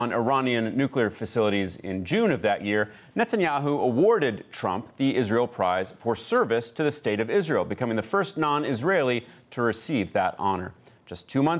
on Iranian nuclear facilities in June of that year, Netanyahu awarded Trump the Israel Prize for service to the State of Israel, becoming the first non-Israeli to receive that honor. Just 2 months